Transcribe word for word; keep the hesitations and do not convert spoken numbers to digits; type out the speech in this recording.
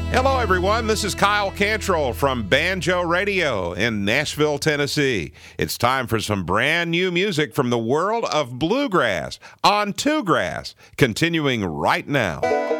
Hello, everyone. This is Kyle Cantrell from Banjo Radio in Nashville, Tennessee. It's time for some brand new music from the world of bluegrass on Two Grass, continuing right now.